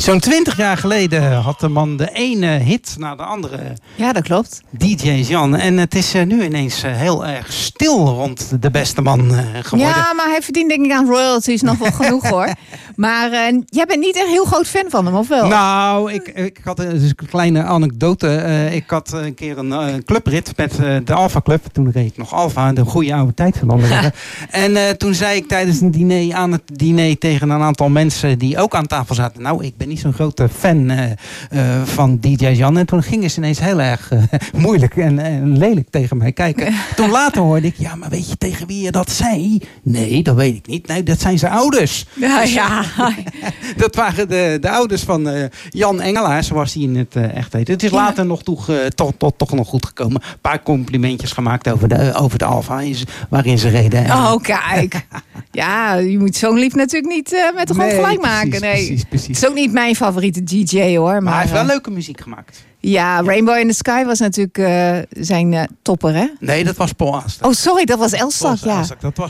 Zo'n 20 jaar geleden had de man de ene hit na de andere. Ja, dat klopt. DJ Jan. En het is nu ineens heel erg stil rond de beste man geworden. Ja, maar hij verdient denk ik aan royalties nog wel genoeg hoor. Maar jij bent niet echt heel groot fan van hem, of wel? Nou, ik had dus een kleine anekdote. Ik had een keer een clubrit met de Alpha Club. Toen reed ik nog Alpha, de goede oude tijd van anderen. En toen zei ik tijdens een diner aan het diner tegen een aantal mensen die ook aan tafel zaten. Nou, ik ben niet zo'n grote fan van DJ Jan. En toen gingen ze ineens heel erg moeilijk en lelijk tegen mij kijken. Toen later hoorde ik, ja, maar weet je tegen wie je dat zei? Nee, dat weet ik niet. Nee, dat zijn zijn ouders. Ja, ja. Dat waren de ouders van Jan Engelaar, zoals hij in het echt heet. Het is later nog toch nog goed gekomen. Een paar complimentjes gemaakt over de Alpha, waarin ze reden. Oh, kijk. Ja, je moet zo'n lief natuurlijk niet met de grond gelijk maken. Nee, precies. Het is ook niet mijn favoriete DJ hoor. Maar hij heeft wel leuke muziek gemaakt. Ja, Rainbow in the Sky was natuurlijk zijn topper, hè? Nee, dat was Paul Aanstak. Oh, sorry, dat was Elstak, ja.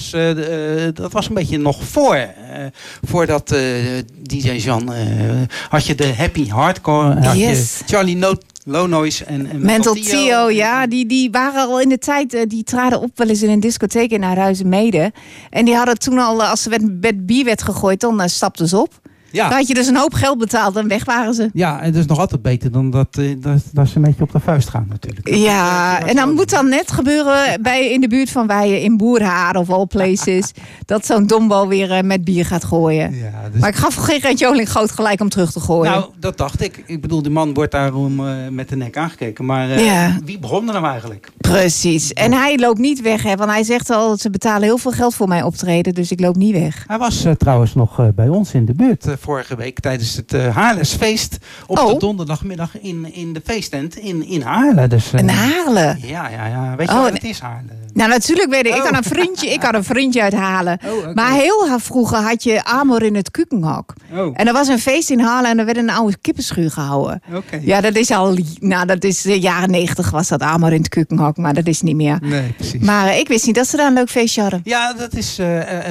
Dat was een beetje nog voordat DJ Jan had je de Happy Hardcore, had je Charlie Low Noise en Mental Theo, ja, die waren al in de tijd, die traden op wel eens in een discotheek in Huizenmede. En die hadden toen al, als ze met bier werd gegooid, dan stapten ze op. Ja. Dan had je dus een hoop geld betaald en weg waren ze. Ja, en dat is nog altijd beter dan dat ze een beetje op de vuist gaan natuurlijk. Ja, en dan moet dan net gebeuren in de buurt van Weijen in Boerhaar of all places, dat zo'n dombo weer met bier gaat gooien. Ja, dus... Maar ik gaf Gerard Joling groot gelijk om terug te gooien. Nou, dat dacht ik. Ik bedoel, die man wordt daarom met de nek aangekeken. Maar wie begon er nou eigenlijk? Precies. En hij loopt niet weg, hè, want hij zegt al, ze betalen heel veel geld voor mijn optreden, dus ik loop niet weg. Hij was trouwens nog bij ons in de buurt. Vorige week tijdens het Haarlesfeest op de donderdagmiddag in de feesttent in Haarlem. Dus, in Haarlem? Ja. Weet je wat het is, Haarlem? Nou, natuurlijk weet ik. Ik had een vriendje uit Haarlem. Oh, okay. Maar heel vroeger had je Amor in het Kukenhok. Oh. En er was een feest in Haarlem en er werd een oude kippenschuur gehouden. Okay. Ja, dat is de jaren 90 was dat Amor in het Kukenhok, maar dat is niet meer. Nee, precies. Maar ik wist niet dat ze daar een leuk feestje hadden. Ja, dat is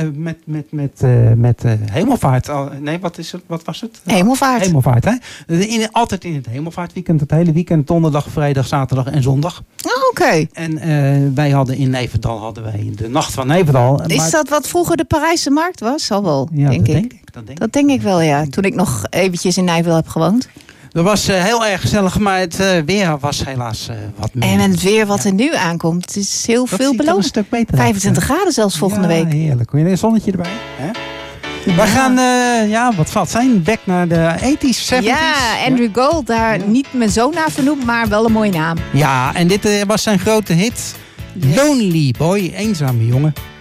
met Hemelvaart. Nee, wat was het? Hemelvaart. Hemelvaart, hè? Altijd in het Hemelvaartweekend. Het hele weekend, donderdag, vrijdag, zaterdag en zondag. Oh, oké. En wij hadden in Nijverdal de Nacht van Nijverdal. Is dat wat vroeger de Parijse markt was? Zal wel, ja, denk ik. Dat denk ik wel, ja. Toen ik nog eventjes in Nijverdal heb gewoond. Dat was heel erg gezellig, maar het weer was helaas wat minder. En het weer wat er nu aankomt, het is heel veel beloofd. Een stuk beter 25 graden zelfs volgende week. Heerlijk. Kun je een zonnetje erbij? Hè? We gaan, wat zal het zijn? Back naar de 80s, 70s. Ja, Andrew Gold, daar niet mijn zoon naar vernoemd, maar wel een mooie naam. Ja, en dit was zijn grote hit. Yes. Lonely Boy, eenzame jongen.